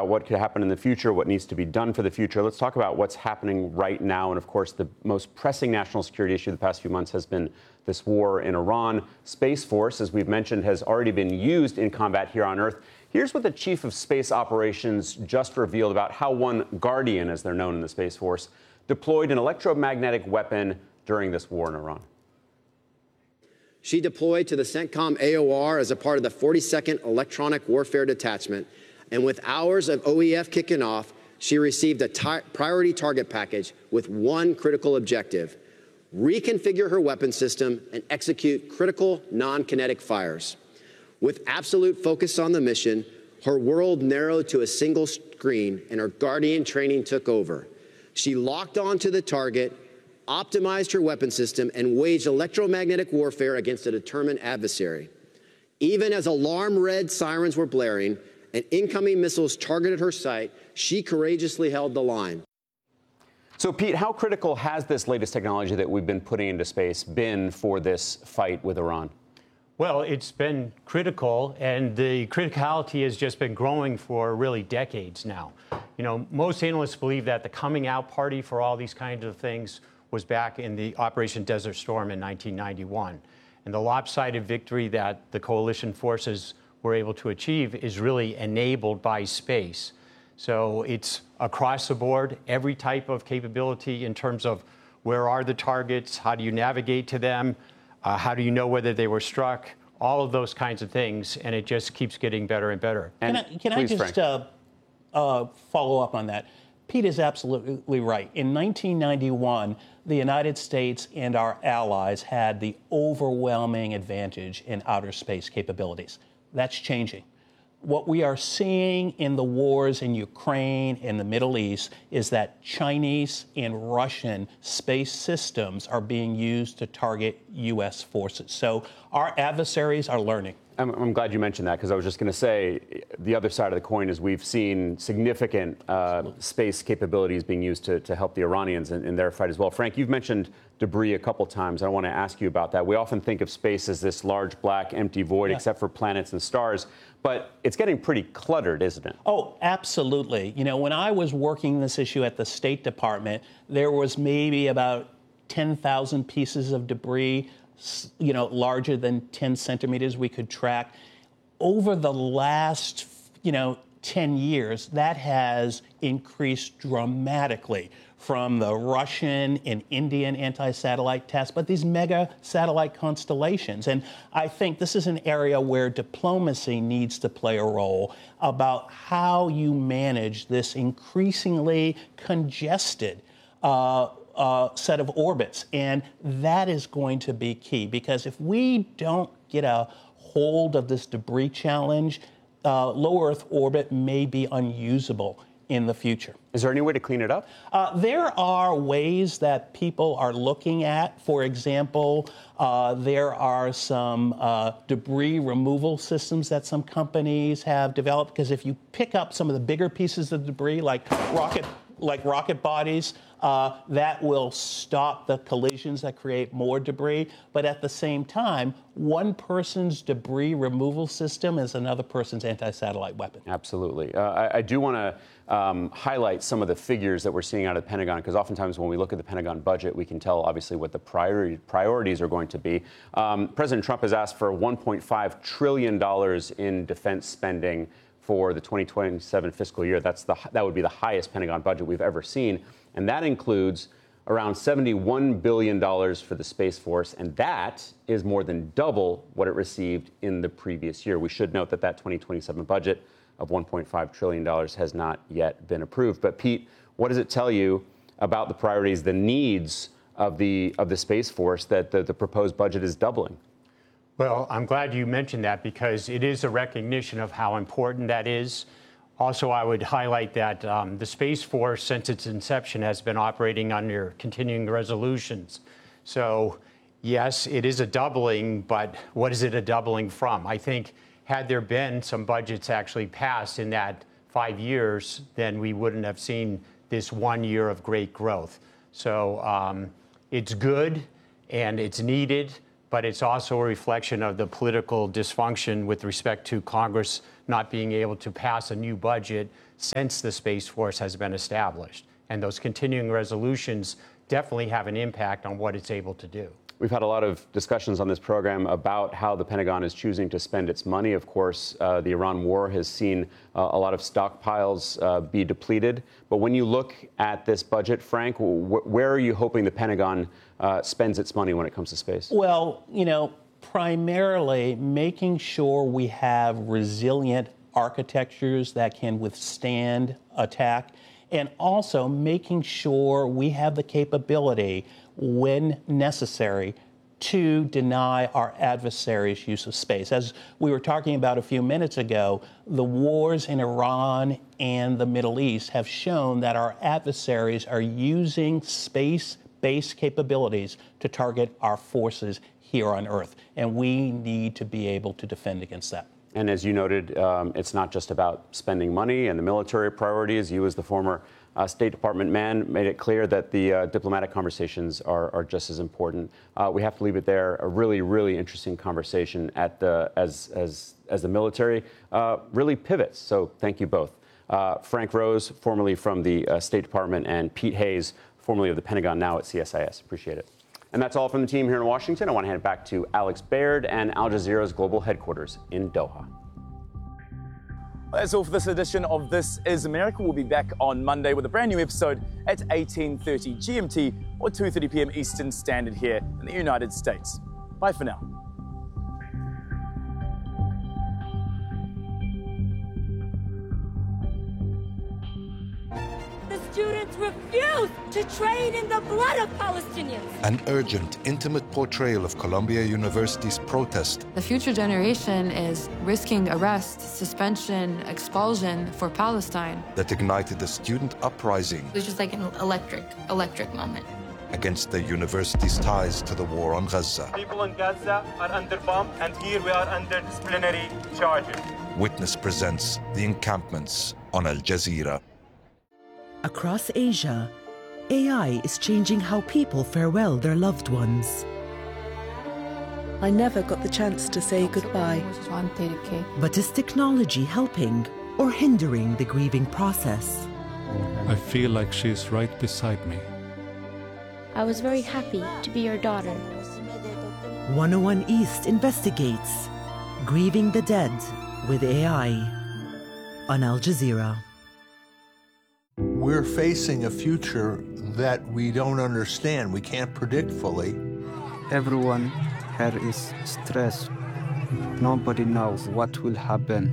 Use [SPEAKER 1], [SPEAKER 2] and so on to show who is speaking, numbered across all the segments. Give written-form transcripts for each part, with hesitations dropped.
[SPEAKER 1] about what could happen in the future, what needs to be done for the future. Let's talk about what's happening right now. And of course, the most pressing national security issue the past few months has been this war in Iran. Space Force, as we've mentioned, has already been used in combat here on Earth. Here's what the chief of space operations just revealed about how one Guardian, as they're known in the Space Force, deployed an electromagnetic weapon during this war in Iran.
[SPEAKER 2] She deployed to the CENTCOM AOR as a part of the 42nd Electronic Warfare Detachment, and with hours of OEF kicking off, she received a priority target package with one critical objective: reconfigure her weapon system and execute critical non-kinetic fires. With absolute focus on the mission, her world narrowed to a single screen and her Guardian training took over. She locked onto the target, optimized her weapon system, and waged electromagnetic warfare against a determined adversary. Even as alarm red sirens were blaring and incoming missiles targeted her site, she courageously held the line.
[SPEAKER 1] So, Pete, how critical has this latest technology that we've been putting into space been for this fight with Iran?
[SPEAKER 3] Well, it's been critical, and the criticality has just been growing for really decades now. You know, most analysts believe that the coming out party for all these kinds of things was back in the Operation Desert Storm in 1991. And the lopsided victory that the coalition forces were able to achieve is really enabled by space. So it's across the board, every type of capability in terms of where are the targets, how do you navigate to them, how do you know whether they were struck, all of those kinds of things, and it just keeps getting better and better.
[SPEAKER 4] And can I just follow up on that? Pete is absolutely right. In 1991, the United States and our allies had the overwhelming advantage in outer space capabilities. That's changing. What we are seeing in the wars in Ukraine and the Middle East is that Chinese and Russian space systems are being used to target U.S. forces. So our adversaries are learning.
[SPEAKER 1] I'm glad you mentioned that, because I was just going to say the other side of the coin is we've seen significant space capabilities being used to help the Iranians in their fight as well. Frank, you've mentioned debris a couple times. I want to ask you about that. We often think of space as this large, black, empty void, except for planets and stars. But it's getting pretty cluttered, isn't it?
[SPEAKER 4] Oh, absolutely. You know, when I was working this issue at the State Department, there was maybe about 10,000 pieces of debris, you know, larger than 10 centimeters we could track. Over the last, 10 years, that has increased dramatically from the Russian and Indian anti-satellite tests, but these mega satellite constellations. And I think this is an area where diplomacy needs to play a role about how you manage this increasingly congested set of orbits. And that is going to be key, because if we don't get a hold of this debris challenge, low Earth orbit may be unusable in the future.
[SPEAKER 1] Is there any way to clean it up?
[SPEAKER 4] There are ways that people are looking at. For example, there are some debris removal systems that some companies have developed, because if you pick up some of the bigger pieces of debris, like rocket bodies, that will stop the collisions that create more debris. But at the same time, one person's debris removal system is another person's anti-satellite weapon.
[SPEAKER 1] Absolutely. I do want to highlight some of the figures that we're seeing out of the Pentagon, because oftentimes when we look at the Pentagon budget, we can tell obviously what the priorities are going to be. President Trump has asked for $1.5 trillion in defense spending for the 2027 fiscal year. That would be the highest Pentagon budget we've ever seen. And that includes around $71 billion for the Space Force. And that is more than double what it received in the previous year. We should note that that 2027 budget of $1.5 trillion has not yet been approved. But Pete, what does it tell you about the priorities, the needs of the Space Force, that the proposed budget is doubling?
[SPEAKER 3] Well, I'm glad you mentioned that, because it is a recognition of how important that is. Also, I would highlight that the Space Force, since its inception, has been operating under continuing resolutions. So, yes, it is a doubling, but what is it a doubling from? I think had there been some budgets actually passed in that 5 years, then we wouldn't have seen this 1 year of great growth. So it's good and it's needed, but it's also a reflection of the political dysfunction with respect to Congress not being able to pass a new budget since the Space Force has been established. And those continuing resolutions definitely have an impact on what it's able to do.
[SPEAKER 1] We've had a lot of discussions on this program about how the Pentagon is choosing to spend its money. Of course, the Iran war has seen a lot of stockpiles be depleted. But when you look at this budget, Frank, where are you hoping the Pentagon spends its money when it comes to space?
[SPEAKER 4] Well, primarily making sure we have resilient architectures that can withstand attack, and also making sure we have the capability, when necessary, to deny our adversaries' use of space. As we were talking about a few minutes ago, the wars in Iran and the Middle East have shown that our adversaries are using space-based capabilities to target our forces here on Earth, and we need to be able to defend against that.
[SPEAKER 1] And as you noted, it's not just about spending money and the military priorities. You, as the former State Department man, made it clear that the diplomatic conversations are just as important. We have to leave it there. A really, really interesting conversation at as the military really pivots. So thank you both. Frank Rose, formerly from the State Department, and Pete Hayes, formerly of the Pentagon, now at CSIS. Appreciate it. And that's all from the team here in Washington. I want to hand it back to Alex Baird and Al Jazeera's global headquarters in Doha.
[SPEAKER 5] That's all for this edition of This Is America. We'll be back on Monday with a brand new episode at 18:30 GMT or 2:30 p.m. Eastern Standard here in the United States. Bye for now.
[SPEAKER 6] Students refuse to trade in the blood of Palestinians.
[SPEAKER 7] An urgent, intimate portrayal of Columbia University's protest.
[SPEAKER 8] The future generation is risking arrest, suspension, expulsion for Palestine.
[SPEAKER 7] That ignited a student uprising.
[SPEAKER 8] It was just like an electric moment.
[SPEAKER 7] Against the university's ties to the war on Gaza.
[SPEAKER 9] People in Gaza are under bomb, and here we are under disciplinary charges.
[SPEAKER 7] Witness presents The Encampments on Al Jazeera.
[SPEAKER 10] Across Asia, AI is changing how people farewell their loved ones.
[SPEAKER 11] I never got the chance to say goodbye.
[SPEAKER 10] But is technology helping or hindering the grieving process?
[SPEAKER 12] I feel like she's right beside me.
[SPEAKER 13] I was very happy to be your daughter.
[SPEAKER 10] 101 East investigates Grieving the Dead with AI on Al Jazeera.
[SPEAKER 14] We're facing a future that we don't understand, we can't predict fully.
[SPEAKER 15] Everyone here is stressed. Nobody knows what will happen.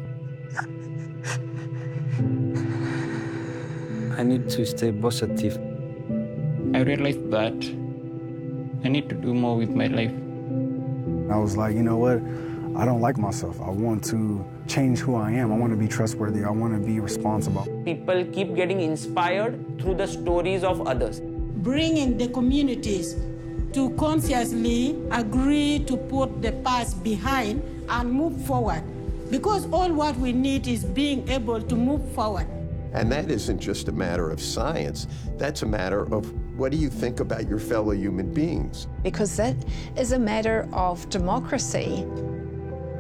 [SPEAKER 15] I need to stay positive.
[SPEAKER 16] I realized that I need to do more with my life.
[SPEAKER 17] I was like, you know what? I don't like myself. I want to change who I am. I want to be trustworthy. I want to be responsible.
[SPEAKER 18] People keep getting inspired through the stories of others.
[SPEAKER 19] Bringing the communities to consciously agree to put the past behind and move forward. Because all what we need is being able to move forward.
[SPEAKER 20] And that isn't just a matter of science. That's a matter of what do you think about your fellow human beings?
[SPEAKER 21] Because that is a matter of democracy.